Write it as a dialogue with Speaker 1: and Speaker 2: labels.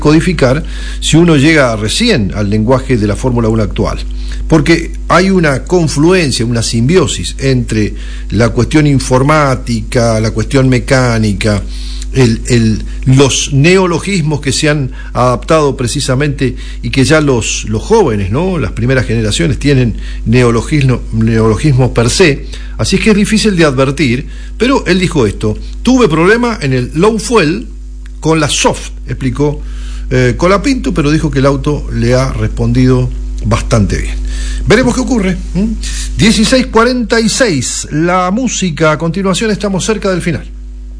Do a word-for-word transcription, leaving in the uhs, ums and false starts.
Speaker 1: codificar si uno llega recién al lenguaje de la Fórmula uno actual, porque hay una confluencia, una simbiosis entre la cuestión informática, la cuestión mecánica, el, el, los neologismos que se han adaptado precisamente y que ya los, los jóvenes, ¿no?, las primeras generaciones tienen neologismo, neologismos per se, así es que es difícil de advertir, pero él dijo esto: tuve problema en el low fuel con la soft, explicó eh, Colapinto, pero dijo que el auto le ha respondido bastante bien. Veremos qué ocurre. ¿Mm? dieciséis cuarenta y seis, la música, a continuación estamos cerca del final.